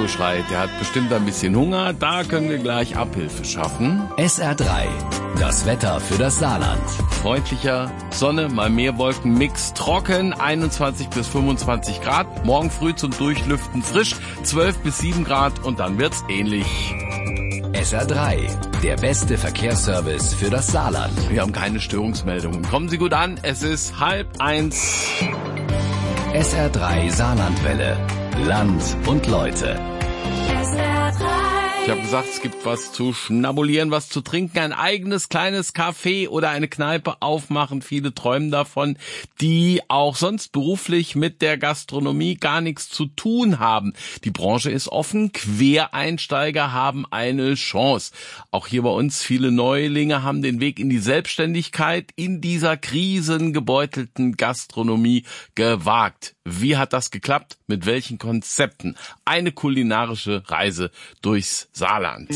Udo schreit, der hat bestimmt ein bisschen Hunger. Da können wir gleich Abhilfe schaffen. SR3, das Wetter für das Saarland. Freundlicher Sonne, mal mehr Wolken, Mix trocken, 21 bis 25 Grad. Morgen früh zum Durchlüften frisch, 12 bis 7 Grad und dann wird's ähnlich. SR3, der beste Verkehrsservice für das Saarland. Wir haben keine Störungsmeldungen. Kommen Sie gut an, es ist 12:30. SR3 Saarlandwelle. Land und Leute. Ich habe gesagt, es gibt was zu schnabulieren, was zu trinken, ein eigenes kleines Café oder eine Kneipe aufmachen. Viele träumen davon, die auch sonst beruflich mit der Gastronomie gar nichts zu tun haben. Die Branche ist offen, Quereinsteiger haben eine Chance. Auch hier bei uns viele Neulinge haben den Weg in die Selbstständigkeit in dieser krisengebeutelten Gastronomie gewagt. Wie hat das geklappt? Mit welchen Konzepten? Eine kulinarische Reise durchs Saarland.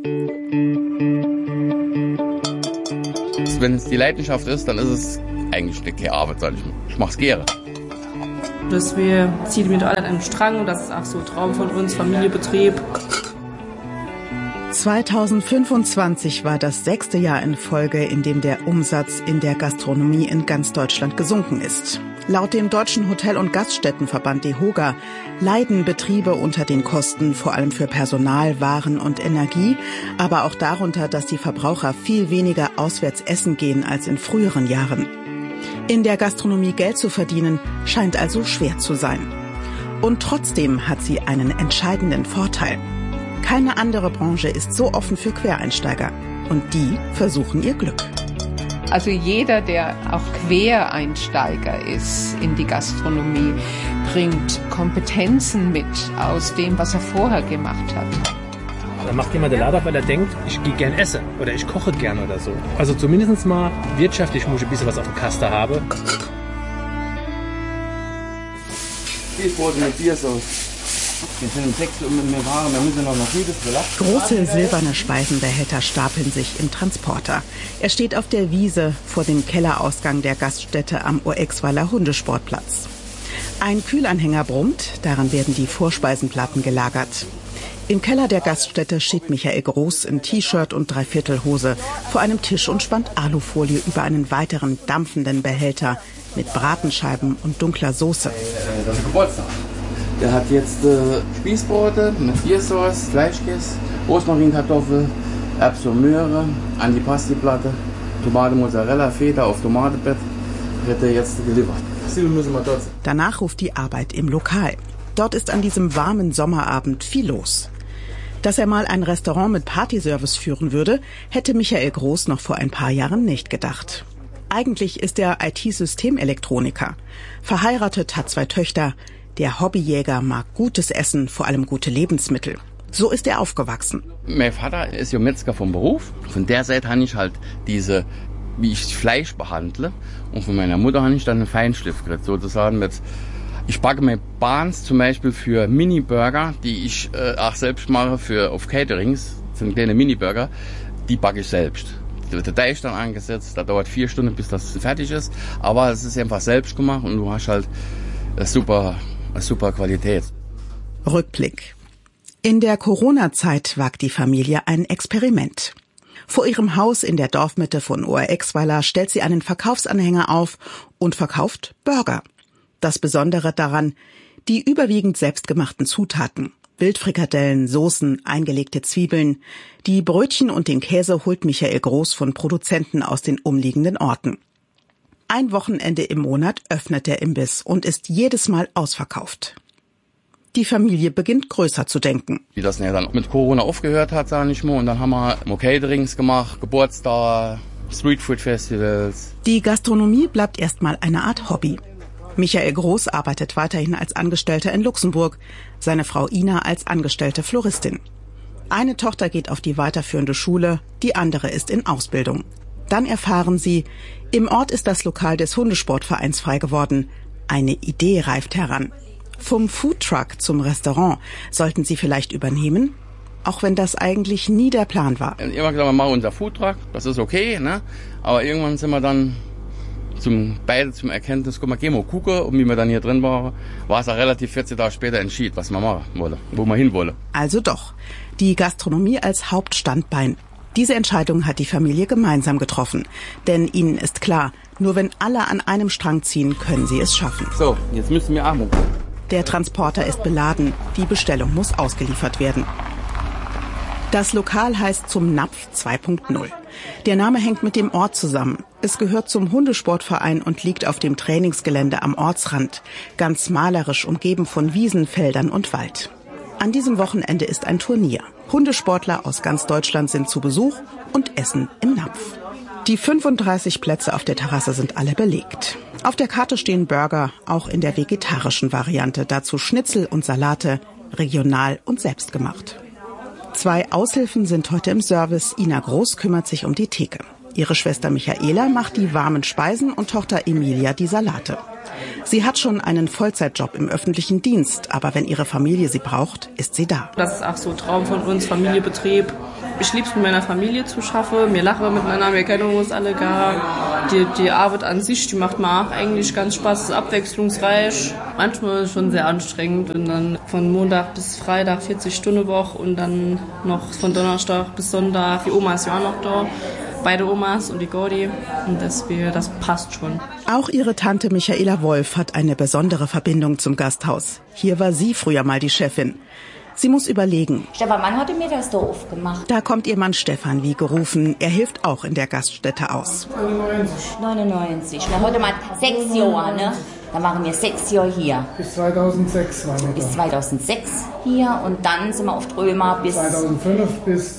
Wenn es die Leidenschaft ist, dann ist es eigentlich keine Arbeit, sag ich mal. Ich mach's gerne. Dass wir ziehen mit alle an einem Strang und das ist auch so ein Traum von uns, Familienbetrieb. 2025 war das 6. Jahr in Folge, in dem der Umsatz in der Gastronomie in ganz Deutschland gesunken ist. Laut dem Deutschen Hotel- und Gaststättenverband DEHOGA leiden Betriebe unter den Kosten, vor allem für Personal, Waren und Energie, aber auch darunter, dass die Verbraucher viel weniger auswärts essen gehen als in früheren Jahren. In der Gastronomie Geld zu verdienen, scheint also schwer zu sein. Und trotzdem hat sie einen entscheidenden Vorteil. Keine andere Branche ist so offen für Quereinsteiger. Und die versuchen ihr Glück. Also jeder, der auch Quereinsteiger ist in die Gastronomie, bringt Kompetenzen mit aus dem, was er vorher gemacht hat. Dann macht jemand den Laden auf, weil er denkt, ich gehe gern essen oder ich koche gern oder so. Also zumindest mal wirtschaftlich muss ich ein bisschen was auf dem Kasten haben. Käsebrot mit Biersauce. Wir sind um 6 Uhr mit mir fahren, wir müssen noch vieles belasten. Große silberne Speisenbehälter stapeln sich im Transporter. Er steht auf der Wiese vor dem Kellerausgang der Gaststätte am Oexweiler Hundesportplatz. Ein Kühlanhänger brummt, daran werden die Vorspeisenplatten gelagert. Im Keller der Gaststätte steht Michael Groß in T-Shirt und Dreiviertelhose vor einem Tisch und spannt Alufolie über einen weiteren dampfenden Behälter mit Bratenscheiben und dunkler Soße. Das ist Geburtstag. Der hat jetzt Spießbrote mit Biersauce, Fleischkäse, Rosmarinkartoffel, Erbsen und Möhre, Antipasti-Platte, Tomate Mozzarella, Feta auf Tomatebett. Wird er jetzt geliefert. Müssen wir dort. Danach ruft die Arbeit im Lokal. Dort ist an diesem warmen Sommerabend viel los. Dass er mal ein Restaurant mit Partyservice führen würde, hätte Michael Groß noch vor ein paar Jahren nicht gedacht. Eigentlich ist er IT-Systemelektroniker. Verheiratet, hat 2 Töchter. Der Hobbyjäger mag gutes Essen, vor allem gute Lebensmittel. So ist er aufgewachsen. Mein Vater ist ja Metzger vom Beruf. Von der Seite habe ich halt diese, wie ich Fleisch behandle. Und von meiner Mutter habe ich dann einen Feinschliff gekriegt, sozusagen mit. Ich backe mir Buns zum Beispiel für Mini-Burger, die ich auch selbst mache auf Caterings. Das sind kleine Mini-Burger, die backe ich selbst. Da wird der Teig dann angesetzt, da dauert 4 Stunden, bis das fertig ist. Aber es ist einfach selbst gemacht und du hast halt eine super Qualität. Rückblick. In der Corona-Zeit wagt die Familie ein Experiment. Vor ihrem Haus in der Dorfmitte von Oexweiler stellt sie einen Verkaufsanhänger auf und verkauft Burger. Das Besondere daran, die überwiegend selbstgemachten Zutaten. Wildfrikadellen, Soßen, eingelegte Zwiebeln. Die Brötchen und den Käse holt Michael Groß von Produzenten aus den umliegenden Orten. Ein Wochenende im Monat öffnet der Imbiss und ist jedes Mal ausverkauft. Die Familie beginnt größer zu denken. Wie das ja dann mit Corona aufgehört hat, sage ich mal. Und dann haben wir Caterings gemacht, Geburtstag, Streetfood-Festivals. Die Gastronomie bleibt erstmal eine Art Hobby. Michael Groß arbeitet weiterhin als Angestellter in Luxemburg, seine Frau Ina als angestellte Floristin. Eine Tochter geht auf die weiterführende Schule, die andere ist in Ausbildung. Dann erfahren sie, im Ort ist das Lokal des Hundesportvereins frei geworden. Eine Idee reift heran. Vom Foodtruck zum Restaurant sollten sie vielleicht übernehmen, auch wenn das eigentlich nie der Plan war. Immer gesagt, wir machen unser Foodtruck, das ist okay, ne? Aber irgendwann sind wir dann beide zum Erkenntnis, guck mal, gehen wir gucken. Und wie wir dann hier drin waren, war es auch relativ 14 Tage später entschieden, was wir machen wollen, wo wir hin wollen. Also doch, die Gastronomie als Hauptstandbein. Diese Entscheidung hat die Familie gemeinsam getroffen. Denn ihnen ist klar, nur wenn alle an einem Strang ziehen, können sie es schaffen. So, jetzt müssen wir Armut. Der Transporter ist beladen. Die Bestellung muss ausgeliefert werden. Das Lokal heißt Zum Napf 2.0. Der Name hängt mit dem Ort zusammen. Es gehört zum Hundesportverein und liegt auf dem Trainingsgelände am Ortsrand. Ganz malerisch umgeben von Wiesen, Feldern und Wald. An diesem Wochenende ist ein Turnier. Hundesportler aus ganz Deutschland sind zu Besuch und essen im Napf. Die 35 Plätze auf der Terrasse sind alle belegt. Auf der Karte stehen Burger, auch in der vegetarischen Variante. Dazu Schnitzel und Salate, regional und selbstgemacht. 2 Aushilfen sind heute im Service. Ina Groß kümmert sich um die Theke. Ihre Schwester Michaela macht die warmen Speisen und Tochter Emilia die Salate. Sie hat schon einen Vollzeitjob im öffentlichen Dienst, aber wenn ihre Familie sie braucht, ist sie da. Das ist auch so ein Traum von uns, Familienbetrieb. Ich liebe es, mit meiner Familie zu schaffen. Wir lachen miteinander, wir kennen uns alle gar. Die Arbeit an sich, die macht mir auch eigentlich ganz Spaß, ist abwechslungsreich. Manchmal ist es schon sehr anstrengend und dann von Montag bis Freitag 40-Stunden-Woche und dann noch von Donnerstag bis Sonntag. Die Oma ist ja auch noch da. Beide Omas und die Gordi. Und das passt schon. Auch ihre Tante Michaela Wolf hat eine besondere Verbindung zum Gasthaus. Hier war sie früher mal die Chefin. Sie muss überlegen. Stefan Mann hatte mir das Dorf gemacht. Da kommt ihr Mann Stefan wie gerufen. Er hilft auch in der Gaststätte aus. 99. Na, heute mal 6 Jahre, ne? Dann waren wir 6 Jahre hier. Bis 2006 waren wir da. Bis 2006 hier und dann sind wir auf Römer bis 2005 bis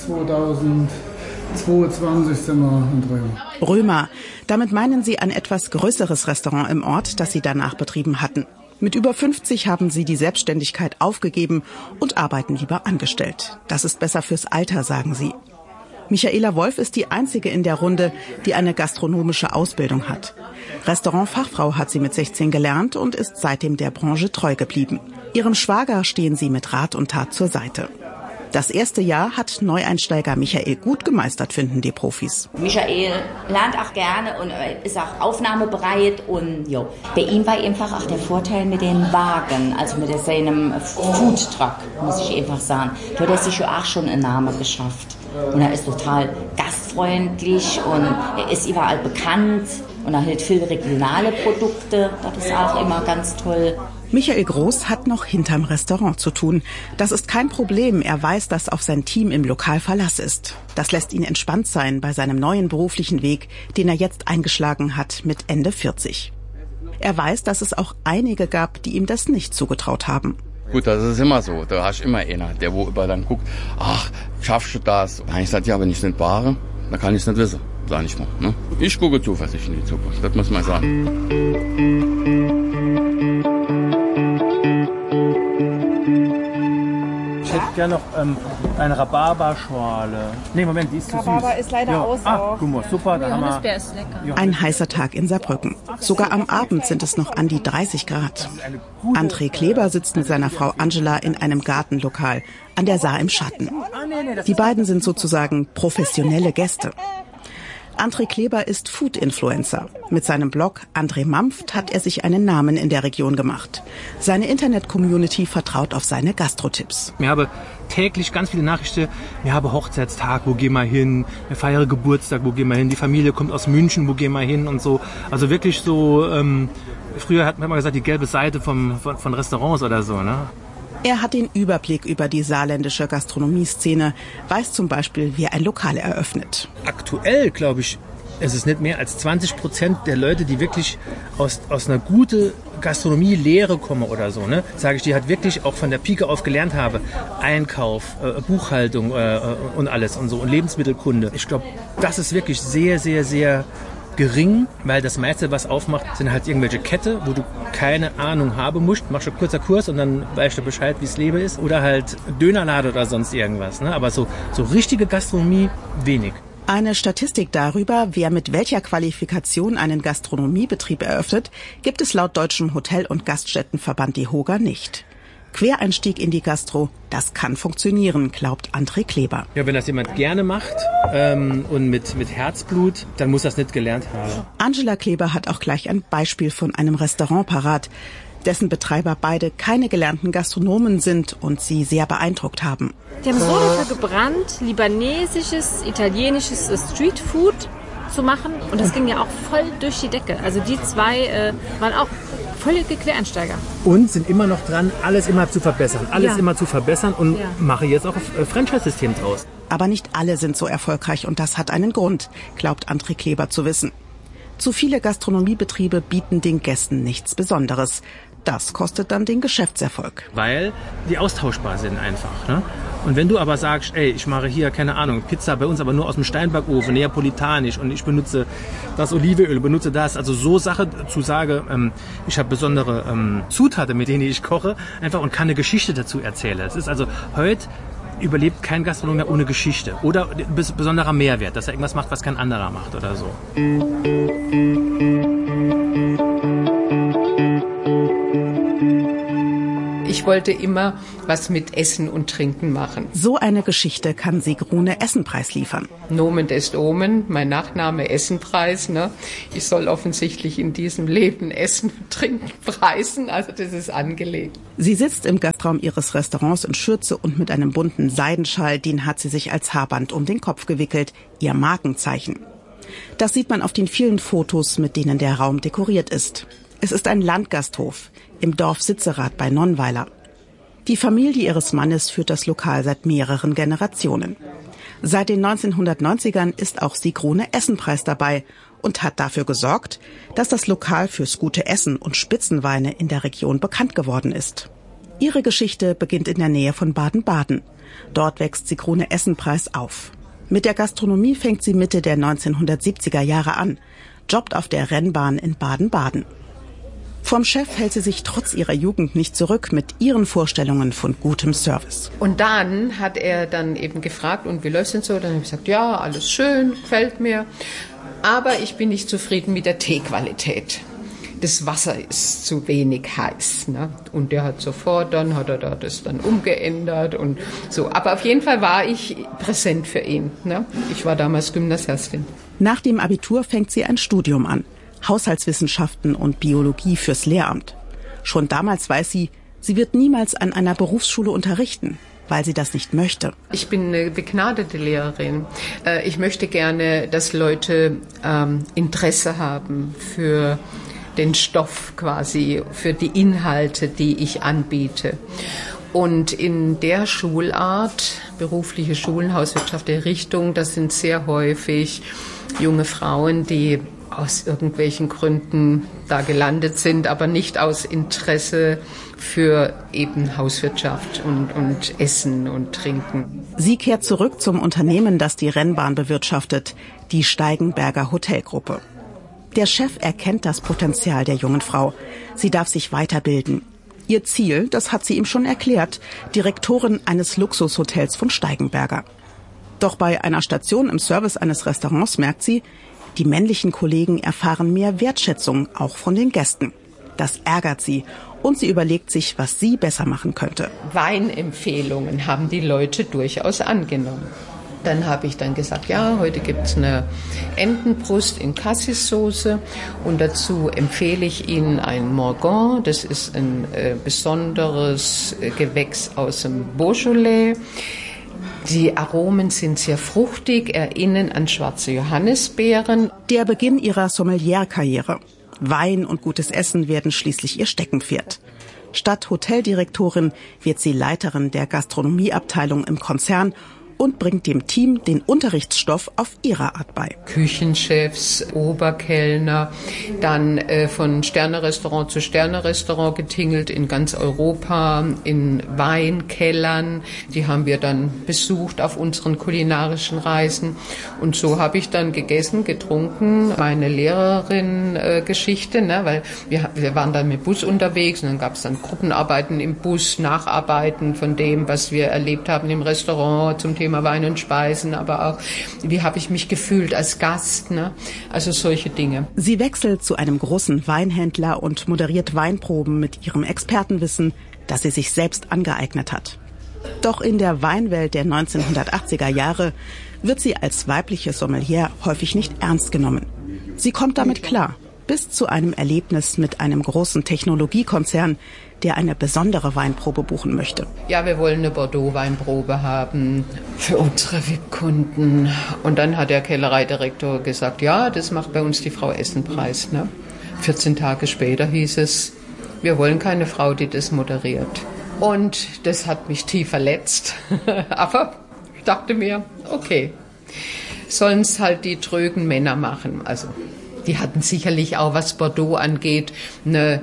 2022 sind wir in Römer. Römer. Damit meinen sie ein etwas größeres Restaurant im Ort, das sie danach betrieben hatten. Mit über 50 haben sie die Selbstständigkeit aufgegeben und arbeiten lieber angestellt. Das ist besser fürs Alter, sagen sie. Michaela Wolf ist die einzige in der Runde, die eine gastronomische Ausbildung hat. Restaurantfachfrau hat sie mit 16 gelernt und ist seitdem der Branche treu geblieben. Ihrem Schwager stehen sie mit Rat und Tat zur Seite. Das erste Jahr hat Neueinsteiger Michael gut gemeistert, finden die Profis. Michael lernt auch gerne und ist auch aufnahmebereit. Und jo. Bei ihm war einfach auch der Vorteil mit den Wagen, also mit seinem Foodtruck, muss ich einfach sagen. Da hat er sich ja auch schon einen Namen geschafft. Und er ist total gastfreundlich und er ist überall bekannt. Und er hält viele regionale Produkte, das ist auch immer ganz toll. Michael Groß hat noch hinterm Restaurant zu tun. Das ist kein Problem. Er weiß, dass auf sein Team im Lokal Verlass ist. Das lässt ihn entspannt sein bei seinem neuen beruflichen Weg, den er jetzt eingeschlagen hat mit Ende 40. Er weiß, dass es auch einige gab, die ihm das nicht zugetraut haben. Gut, das ist immer so. Da hast du immer einer, der wo über dann guckt, ach, schaffst du das? Und dann habe ich gesagt, ja, wenn ich es nicht wahre, dann kann ich es nicht wissen. Sag ich mal. Ne? Ich gucke zuversichtlich in die Zukunft, das muss man sagen. Ich hätte gerne noch eine Rhabarberschorle. Nee, Moment, die ist zu süß. Rhabarber ist leider aus. Ah, guck mal, super, da haben wir... Der ist lecker. Ein heißer Tag in Saarbrücken. Sogar am Abend sind es noch an die 30 Grad. André Kleber sitzt mit seiner Frau Angela in einem Gartenlokal an der Saar im Schatten. Die beiden sind sozusagen professionelle Gäste. André Kleber ist Food-Influencer. Mit seinem Blog André Mampft hat er sich einen Namen in der Region gemacht. Seine Internet-Community vertraut auf seine Gastrotipps. Wir haben täglich ganz viele Nachrichten. Wir haben Hochzeitstag, wo gehen wir hin? Wir feiern Geburtstag, wo gehen wir hin? Die Familie kommt aus München, wo gehen wir hin? Und so. Also wirklich so, früher hat man gesagt, die gelbe Seite von Restaurants oder so, ne? Er hat den Überblick über die saarländische Gastronomieszene, weiß zum Beispiel, wer ein Lokal eröffnet. Aktuell, glaube ich, ist es nicht mehr als 20% der Leute, die wirklich aus einer guten Gastronomie-Lehre kommen oder so, ne? Sage ich, die halt wirklich auch von der Pike auf gelernt habe. Einkauf, Buchhaltung und alles und so und Lebensmittelkunde. Ich glaube, das ist wirklich sehr, sehr, sehr gering, weil das meiste, was aufmacht, sind halt irgendwelche Kette, wo du keine Ahnung haben musst. Machst du einen kurzer Kurs und dann weißt du Bescheid, wie das Leben ist. Oder halt Dönerladen oder sonst irgendwas. Ne? Aber so richtige Gastronomie, wenig. Eine Statistik darüber, wer mit welcher Qualifikation einen Gastronomiebetrieb eröffnet, gibt es laut Deutschem Hotel- und Gaststättenverband DEHOGA nicht. Quereinstieg in die Gastro, das kann funktionieren, glaubt André Kleber. Ja, wenn das jemand gerne macht und mit Herzblut, dann muss das nicht gelernt haben. Angela Kleber hat auch gleich ein Beispiel von einem Restaurant parat, dessen Betreiber beide keine gelernten Gastronomen sind und sie sehr beeindruckt haben. Die haben so dafür gebrannt, libanesisches, italienisches Streetfood zu machen. Und das ging ja auch voll durch die Decke. Also die zwei waren auch völlige Quereinsteiger. Und sind immer noch dran, alles immer zu verbessern. Und mache jetzt auch ein Franchise-System draus. Aber nicht alle sind so erfolgreich und das hat einen Grund, glaubt André Kleber zu wissen. Zu viele Gastronomiebetriebe bieten den Gästen nichts Besonderes. Das kostet dann den Geschäftserfolg. Weil die austauschbar sind einfach. Ne? Und wenn du aber sagst, ey, ich mache hier, keine Ahnung, Pizza bei uns aber nur aus dem Steinbackofen, neapolitanisch und ich benutze das Olivenöl, benutze das. Also so Sache zu sagen, ich habe besondere Zutaten, mit denen ich koche, einfach und kann eine Geschichte dazu erzählen. Das ist also heute überlebt kein Gastronom mehr ohne Geschichte oder besonderer Mehrwert, dass er irgendwas macht, was kein anderer macht oder so. Ich wollte immer was mit Essen und Trinken machen. So eine Geschichte kann Sigrune Essenpreis liefern. Nomen est Omen, mein Nachname Essenpreis. Ne? Ich soll offensichtlich in diesem Leben Essen und Trinken preisen, also das ist angelegt. Sie sitzt im Gastraum ihres Restaurants in Schürze und mit einem bunten Seidenschal, den hat sie sich als Haarband um den Kopf gewickelt, ihr Markenzeichen. Das sieht man auf den vielen Fotos, mit denen der Raum dekoriert ist. Es ist ein Landgasthof im Dorf Sitzerath bei Nonnweiler. Die Familie ihres Mannes führt das Lokal seit mehreren Generationen. Seit den 1990ern ist auch Sigrune Essenpreis dabei und hat dafür gesorgt, dass das Lokal fürs gute Essen und Spitzenweine in der Region bekannt geworden ist. Ihre Geschichte beginnt in der Nähe von Baden-Baden. Dort wächst Sigrune Essenpreis auf. Mit der Gastronomie fängt sie Mitte der 1970er Jahre an, jobbt auf der Rennbahn in Baden-Baden. Vom Chef hält sie sich trotz ihrer Jugend nicht zurück mit ihren Vorstellungen von gutem Service. Und dann hat er dann eben gefragt, und wie läuft's denn so? Dann habe ich gesagt, ja, alles schön, gefällt mir. Aber ich bin nicht zufrieden mit der Teequalität. Das Wasser ist zu wenig heiß. Ne? Und der hat hat er das dann umgeändert und so. Aber auf jeden Fall war ich präsent für ihn. Ne? Ich war damals Gymnasiastin. Nach dem Abitur fängt sie ein Studium an. Haushaltswissenschaften und Biologie fürs Lehramt. Schon damals weiß sie, sie wird niemals an einer Berufsschule unterrichten, weil sie das nicht möchte. Ich bin eine begnadete Lehrerin. Ich möchte gerne, dass Leute Interesse haben für den Stoff quasi, für die Inhalte, die ich anbiete. Und in der Schulart, berufliche Schulen, hauswirtschaftliche Richtung, das sind sehr häufig junge Frauen, die aus irgendwelchen Gründen da gelandet sind, aber nicht aus Interesse für eben Hauswirtschaft und Essen und Trinken. Sie kehrt zurück zum Unternehmen, das die Rennbahn bewirtschaftet, die Steigenberger Hotelgruppe. Der Chef erkennt das Potenzial der jungen Frau. Sie darf sich weiterbilden. Ihr Ziel, das hat sie ihm schon erklärt, Direktorin eines Luxushotels von Steigenberger. Doch bei einer Station im Service eines Restaurants merkt sie, die männlichen Kollegen erfahren mehr Wertschätzung, auch von den Gästen. Das ärgert sie und sie überlegt sich, was sie besser machen könnte. Weinempfehlungen haben die Leute durchaus angenommen. Dann habe ich dann gesagt, ja, heute gibt's eine Entenbrust in Cassissoße und dazu empfehle ich Ihnen ein Morgon. Das ist ein besonderes Gewächs aus dem Beaujolais. Die Aromen sind sehr fruchtig, erinnern an schwarze Johannisbeeren. Der Beginn ihrer Sommelier-Karriere. Wein und gutes Essen werden schließlich ihr Steckenpferd. Statt Hoteldirektorin wird sie Leiterin der Gastronomieabteilung im Konzern und bringt dem Team den Unterrichtsstoff auf ihre Art bei. Küchenchefs, Oberkellner, dann von Sternerestaurant zu Sternerestaurant getingelt in ganz Europa, in Weinkellern. Die haben wir dann besucht auf unseren kulinarischen Reisen. Und so habe ich dann gegessen, getrunken. Meine Lehrerin-Geschichte, ne, weil wir waren dann mit Bus unterwegs und dann gab es dann Gruppenarbeiten im Bus, Nacharbeiten von dem, was wir erlebt haben im Restaurant zum Thema Thema Wein und Speisen, aber auch, wie habe ich mich gefühlt als Gast, ne? Also solche Dinge. Sie wechselt zu einem großen Weinhändler und moderiert Weinproben mit ihrem Expertenwissen, das sie sich selbst angeeignet hat. Doch in der Weinwelt der 1980er Jahre wird sie als weibliche Sommelier häufig nicht ernst genommen. Sie kommt damit klar, bis zu einem Erlebnis mit einem großen Technologiekonzern, der eine besondere Weinprobe buchen möchte. Ja, wir wollen eine Bordeaux-Weinprobe haben für unsere VIP-Kunden. Und dann hat der Kellereidirektor gesagt, ja, das macht bei uns die Frau Essenpreis. Ne? 14 Tage später hieß es, wir wollen keine Frau, die das moderiert. Und das hat mich tief verletzt. Aber ich dachte mir, okay, sollen es halt die trögen Männer machen. Also die hatten sicherlich auch, was Bordeaux angeht, eine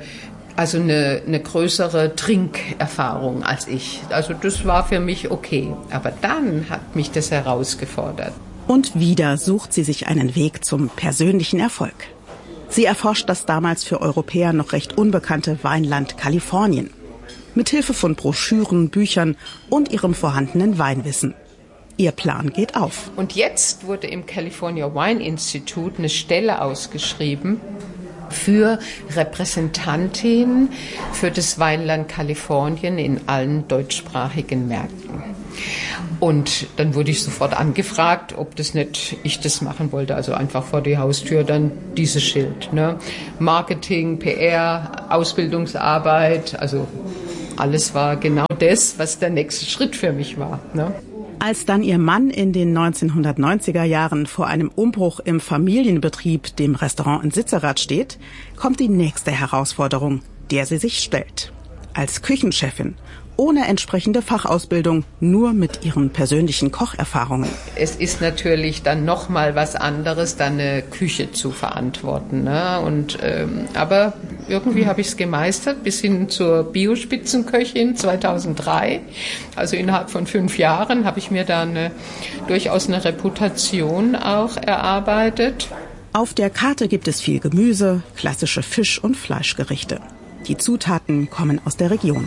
größere Trinkerfahrung als ich. Also das war für mich okay. Aber dann hat mich das herausgefordert. Und wieder sucht sie sich einen Weg zum persönlichen Erfolg. Sie erforscht das damals für Europäer noch recht unbekannte Weinland Kalifornien. Mithilfe von Broschüren, Büchern und ihrem vorhandenen Weinwissen. Ihr Plan geht auf. Und jetzt wurde im California Wine Institute eine Stelle ausgeschrieben für Repräsentantinnen für das Weinland Kalifornien in allen deutschsprachigen Märkten. Und dann wurde ich sofort angefragt, ob das nicht ich das machen wollte. Also einfach vor die Haustür dann dieses Schild. Ne? Marketing, PR, Ausbildungsarbeit, also alles war genau das, was der nächste Schritt für mich war. Ne? Als dann ihr Mann in den 1990er Jahren vor einem Umbruch im Familienbetrieb, dem Restaurant in Sitzerath, steht, kommt die nächste Herausforderung, der sie sich stellt. Als Küchenchefin, ohne entsprechende Fachausbildung, nur mit ihren persönlichen Kocherfahrungen. Es ist natürlich dann noch mal was anderes, dann eine Küche zu verantworten. Ne? Aber irgendwie habe ich es gemeistert, bis hin zur Bio-Spitzenköchin 2003. Also innerhalb von 5 Jahren habe ich mir dann durchaus eine Reputation auch erarbeitet. Auf der Karte gibt es viel Gemüse, klassische Fisch- und Fleischgerichte. Die Zutaten kommen aus der Region.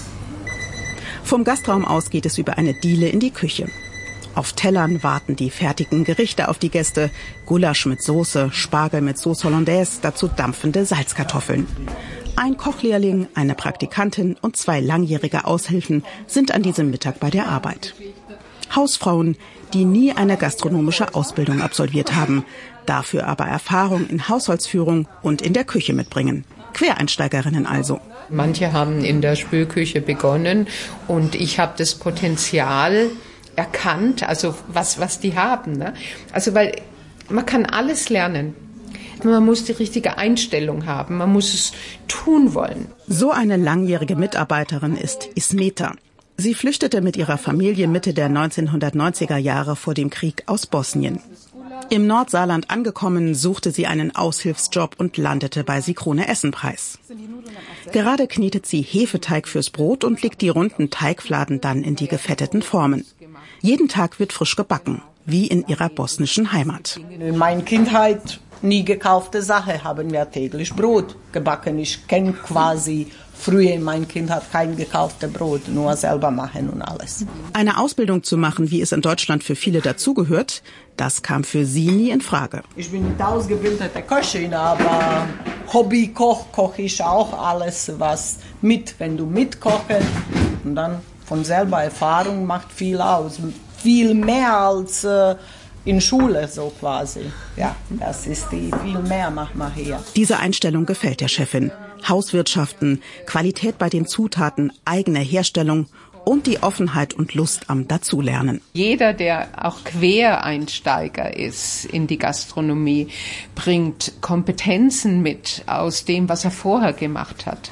Vom Gastraum aus geht es über eine Diele in die Küche. Auf Tellern warten die fertigen Gerichte auf die Gäste. Gulasch mit Soße, Spargel mit Sauce Hollandaise, dazu dampfende Salzkartoffeln. Ein Kochlehrling, eine Praktikantin und 2 langjährige Aushilfen sind an diesem Mittag bei der Arbeit. Hausfrauen, die nie eine gastronomische Ausbildung absolviert haben, dafür aber Erfahrung in Haushaltsführung und in der Küche mitbringen. Quereinsteigerinnen also. Manche haben in der Spülküche begonnen und ich habe das Potenzial erkannt, also was die haben. Ne? Also weil man kann alles lernen. Man muss die richtige Einstellung haben, man muss es tun wollen. So eine langjährige Mitarbeiterin ist Ismeta. Sie flüchtete mit ihrer Familie Mitte der 1990er Jahre vor dem Krieg aus Bosnien. Im Nordsaarland angekommen, suchte sie einen Aushilfsjob und landete bei Sigrune Essenpreis. Gerade knetet sie Hefeteig fürs Brot und legt die runden Teigfladen dann in die gefetteten Formen. Jeden Tag wird frisch gebacken, wie in ihrer bosnischen Heimat. In meiner Kindheit nie gekaufte Sache, haben wir täglich Brot gebacken. Ich kenne quasi früher in meiner Kindheit kein gekauftes Brot, nur selber machen und alles. Eine Ausbildung zu machen, wie es in Deutschland für viele dazugehört, das kam für sie nie in Frage. Ich bin nicht ausgebildete Köchin, aber Hobbykoch koche ich auch alles, was mit. Wenn du mitkochst und dann von selber Erfahrung macht viel aus. Viel mehr als in Schule so quasi. Ja, das ist viel mehr macht man hier. Diese Einstellung gefällt der Chefin. Hauswirtschaften, Qualität bei den Zutaten, eigene Herstellung und die Offenheit und Lust am Dazulernen. Jeder, der auch Quereinsteiger ist in die Gastronomie, bringt Kompetenzen mit aus dem, was er vorher gemacht hat.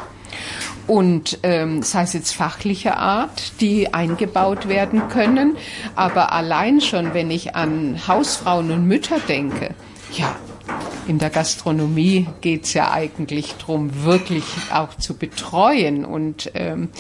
Und sei es jetzt fachlicher Art, die eingebaut werden können, aber allein schon, wenn ich an Hausfrauen und Mütter denke, ja, in der Gastronomie geht's ja eigentlich drum, wirklich auch zu betreuen. Und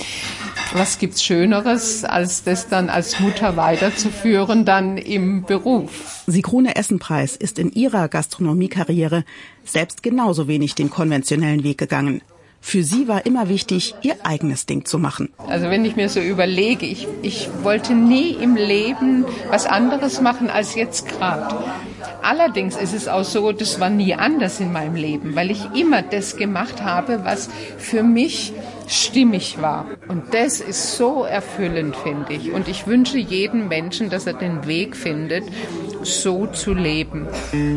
was gibt's Schöneres, als das dann als Mutter weiterzuführen, dann im Beruf? Sigrune Essenpreis ist in ihrer Gastronomiekarriere selbst genauso wenig den konventionellen Weg gegangen. Für sie war immer wichtig, ihr eigenes Ding zu machen. Also wenn ich mir so überlege, ich wollte nie im Leben was anderes machen als jetzt gerade. Allerdings ist es auch so, das war nie anders in meinem Leben, weil ich immer das gemacht habe, was für mich stimmig war. Und das ist so erfüllend, finde ich. Und ich wünsche jedem Menschen, dass er den Weg findet, so zu leben.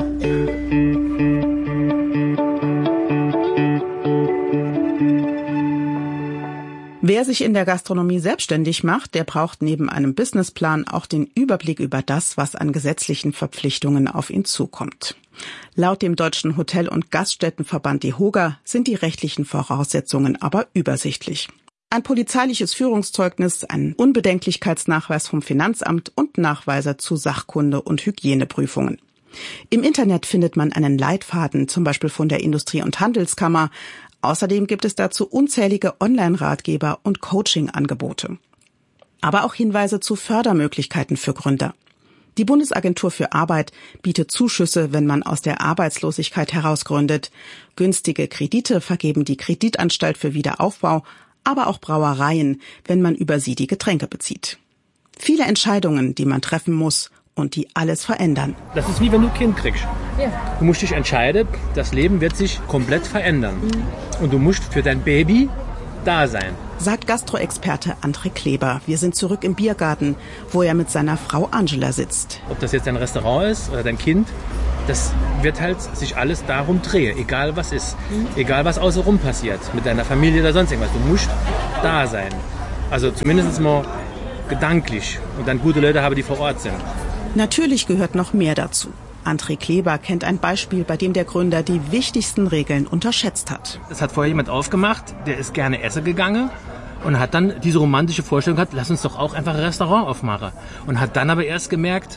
Wer sich in der Gastronomie selbstständig macht, der braucht neben einem Businessplan auch den Überblick über das, was an gesetzlichen Verpflichtungen auf ihn zukommt. Laut dem Deutschen Hotel- und Gaststättenverband DEHOGA sind die rechtlichen Voraussetzungen aber übersichtlich. Ein polizeiliches Führungszeugnis, ein Unbedenklichkeitsnachweis vom Finanzamt und Nachweise zu Sachkunde- und Hygieneprüfungen. Im Internet findet man einen Leitfaden, zum Beispiel von der Industrie- und Handelskammer. Außerdem gibt es dazu unzählige Online-Ratgeber und Coaching-Angebote. Aber auch Hinweise zu Fördermöglichkeiten für Gründer. Die Bundesagentur für Arbeit bietet Zuschüsse, wenn man aus der Arbeitslosigkeit heraus gründet. Günstige Kredite vergeben die Kreditanstalt für Wiederaufbau, aber auch Brauereien, wenn man über sie die Getränke bezieht. Viele Entscheidungen, die man treffen muss und die alles verändern. Das ist wie wenn du ein Kind kriegst. Ja. Du musst dich entscheiden, das Leben wird sich komplett verändern. Und du musst für dein Baby da sein. Sagt Gastroexperte André Kleber. Wir sind zurück im Biergarten, wo er mit seiner Frau Angela sitzt. Ob das jetzt dein Restaurant ist oder dein Kind, das wird halt sich alles darum drehen, egal was ist. Egal was außenrum passiert, mit deiner Familie oder sonst irgendwas. Du musst da sein. Also zumindest mal gedanklich. Und dann gute Leute haben, die vor Ort sind. Natürlich gehört noch mehr dazu. André Kleber kennt ein Beispiel, bei dem der Gründer die wichtigsten Regeln unterschätzt hat. Es hat vorher jemand aufgemacht, der ist gerne essen gegangen und hat dann diese romantische Vorstellung gehabt, lass uns doch auch einfach ein Restaurant aufmachen. Und hat dann aber erst gemerkt,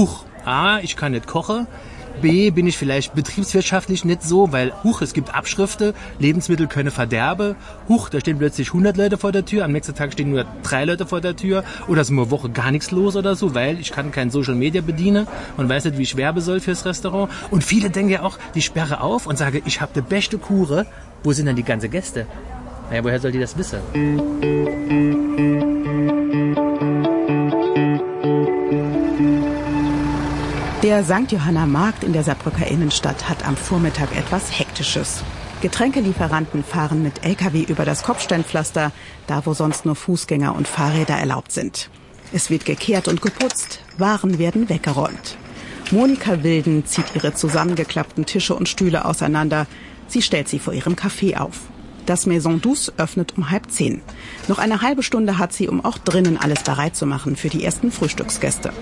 A, ich kann nicht kochen, B, bin ich vielleicht betriebswirtschaftlich nicht so, weil, es gibt Abschriften, Lebensmittel können verderben, da stehen plötzlich 100 Leute vor der Tür, am nächsten Tag stehen nur 3 Leute vor der Tür oder es ist eine Woche gar nichts los oder so, weil ich kann kein Social Media bedienen und weiß nicht, wie ich werben soll fürs Restaurant. Und viele denken ja auch, die sperre auf und sagen, ich habe die beste Kuchen. Wo sind denn die ganzen Gäste? Naja, woher soll die das wissen? Der St. Johanna Markt in der Saarbrücker Innenstadt hat am Vormittag etwas Hektisches. Getränkelieferanten fahren mit LKW über das Kopfsteinpflaster, da wo sonst nur Fußgänger und Fahrräder erlaubt sind. Es wird gekehrt und geputzt, Waren werden weggeräumt. Monika Wilden zieht ihre zusammengeklappten Tische und Stühle auseinander. Sie stellt sie vor ihrem Café auf. Das Maison Douce öffnet um 9:30. Noch eine halbe Stunde hat sie, um auch drinnen alles bereit zu machen für die ersten Frühstücksgäste.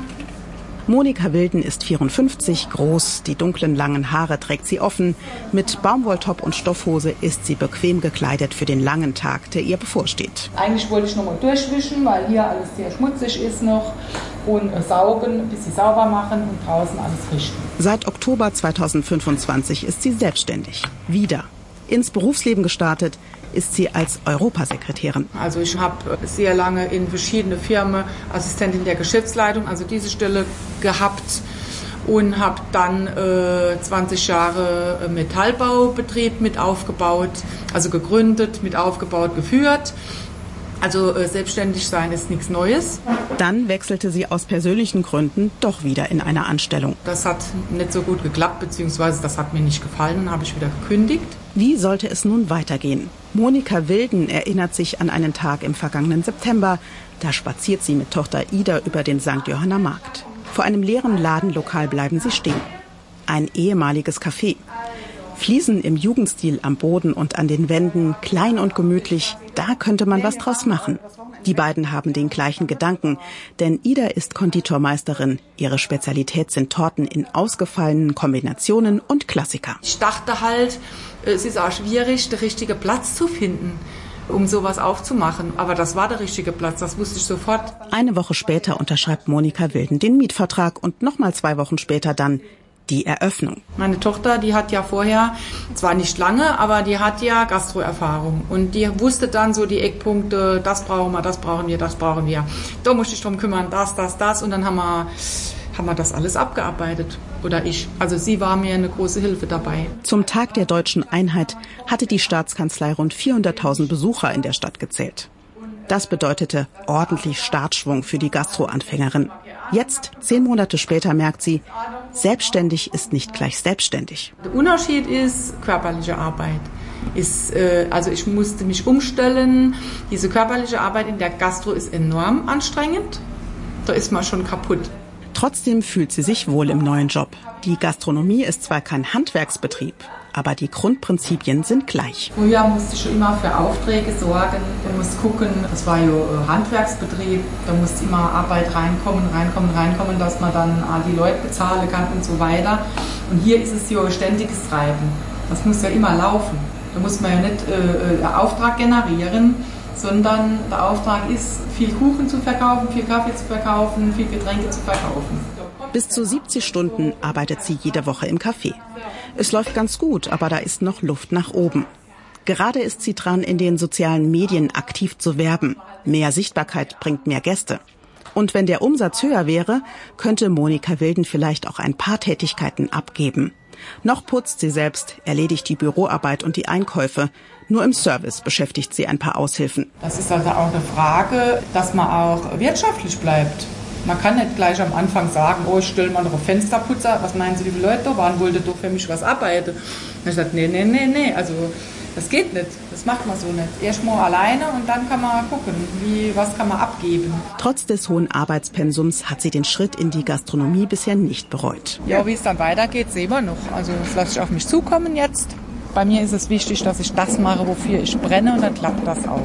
Monika Wilden ist 54, groß, die dunklen langen Haare trägt sie offen. Mit Baumwolltop und Stoffhose ist sie bequem gekleidet für den langen Tag, der ihr bevorsteht. Eigentlich wollte ich noch mal durchwischen, weil hier alles sehr schmutzig ist noch. Und saugen, ein bisschen sauber machen und draußen alles richten. Seit Oktober 2025 ist sie selbstständig. Wieder. Ins Berufsleben gestartet ist sie als Europasekretärin. Also ich habe sehr lange in verschiedene Firmen Assistentin der Geschäftsleitung, also diese Stelle gehabt und habe dann 20 Jahre Metallbaubetrieb mit aufgebaut, also gegründet, mit aufgebaut, geführt. Also selbstständig sein ist nichts Neues. Dann wechselte sie aus persönlichen Gründen doch wieder in eine Anstellung. Das hat nicht so gut geklappt, beziehungsweise das hat mir nicht gefallen und habe ich wieder gekündigt. Wie sollte es nun weitergehen? Monika Wilden erinnert sich an einen Tag im vergangenen September. Da spaziert sie mit Tochter Ida über den St. Johanna Markt. Vor einem leeren Ladenlokal bleiben sie stehen. Ein ehemaliges Café. Fliesen im Jugendstil am Boden und an den Wänden, klein und gemütlich, da könnte man was draus machen. Die beiden haben den gleichen Gedanken, denn Ida ist Konditormeisterin. Ihre Spezialität sind Torten in ausgefallenen Kombinationen und Klassiker. Ich dachte halt, es ist auch schwierig, den richtigen Platz zu finden, um sowas aufzumachen. Aber das war der richtige Platz, das wusste ich sofort. Eine Woche später unterschreibt Monika Wilden den Mietvertrag und nochmal 2 Wochen später dann die Eröffnung. Meine Tochter, die hat ja vorher, zwar nicht lange, aber die hat ja Gastroerfahrung. Und die wusste dann so die Eckpunkte, das brauchen wir, das brauchen wir, das brauchen wir. Da musste ich drum kümmern, das. Und dann haben wir haben wir das alles abgearbeitet. Oder ich. Also sie war mir eine große Hilfe dabei. Zum Tag der Deutschen Einheit hatte die Staatskanzlei rund 400.000 Besucher in der Stadt gezählt. Das bedeutete ordentlich Startschwung für die Gastro-Anfängerin. Jetzt, 10 Monate später, merkt sie, selbstständig ist nicht gleich selbstständig. Der Unterschied ist körperliche Arbeit. Also ich musste mich umstellen. Diese körperliche Arbeit in der Gastro ist enorm anstrengend. Da ist man schon kaputt. Trotzdem fühlt sie sich wohl im neuen Job. Die Gastronomie ist zwar kein Handwerksbetrieb, aber die Grundprinzipien sind gleich. Früher musste ich schon immer für Aufträge sorgen und musste gucken, das war ja Handwerksbetrieb, da musste immer Arbeit reinkommen, dass man dann die Leute bezahlen kann und so weiter. Und hier ist es ja ständiges Treiben. Das muss ja immer laufen. Da muss man ja nicht einen Auftrag generieren, sondern der Auftrag ist, viel Kuchen zu verkaufen, viel Kaffee zu verkaufen, viel Getränke zu verkaufen. Bis zu 70 Stunden arbeitet sie jede Woche im Café. Es läuft ganz gut, aber da ist noch Luft nach oben. Gerade ist sie dran, in den sozialen Medien aktiv zu werben. Mehr Sichtbarkeit bringt mehr Gäste. Und wenn der Umsatz höher wäre, könnte Monika Wilden vielleicht auch ein paar Tätigkeiten abgeben. Noch putzt sie selbst, erledigt die Büroarbeit und die Einkäufe. Nur im Service beschäftigt sie ein paar Aushilfen. Das ist also auch eine Frage, dass man auch wirtschaftlich bleibt. Man kann nicht gleich am Anfang sagen, ich stelle mal noch einen Fensterputzer. Was meinen Sie, wie viele Leute da waren? Wollte doch für mich was arbeiten? Und ich sagte, nee. Also das geht nicht. Das macht man so nicht. Erst mal alleine und dann kann man gucken, was kann man abgeben. Trotz des hohen Arbeitspensums hat sie den Schritt in die Gastronomie bisher nicht bereut. Ja, wie es dann weitergeht, sehen wir noch. Also das lasse ich auf mich zukommen jetzt. Bei mir ist es wichtig, dass ich das mache, wofür ich brenne, und dann klappt das auch.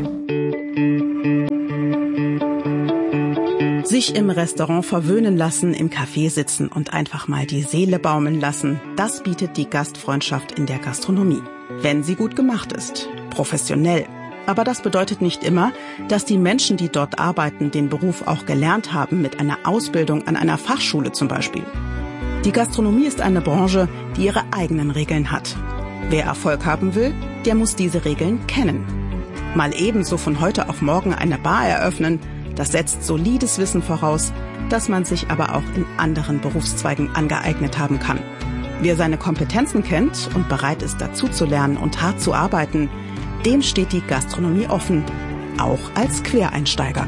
Sich im Restaurant verwöhnen lassen, im Café sitzen und einfach mal die Seele baumeln lassen, das bietet die Gastfreundschaft in der Gastronomie. Wenn sie gut gemacht ist, professionell. Aber das bedeutet nicht immer, dass die Menschen, die dort arbeiten, den Beruf auch gelernt haben, mit einer Ausbildung an einer Fachschule zum Beispiel. Die Gastronomie ist eine Branche, die ihre eigenen Regeln hat. Wer Erfolg haben will, der muss diese Regeln kennen. Mal ebenso von heute auf morgen eine Bar eröffnen, das setzt solides Wissen voraus, das man sich aber auch in anderen Berufszweigen angeeignet haben kann. Wer seine Kompetenzen kennt und bereit ist, dazu zu lernen und hart zu arbeiten, dem steht die Gastronomie offen, auch als Quereinsteiger.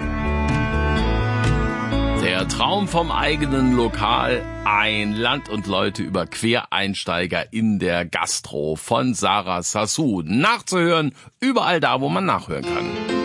Der Traum vom eigenen Lokal, ein Land und Leute über Quereinsteiger in der Gastro von Sarah Sassou. Nachzuhören, überall da, wo man nachhören kann.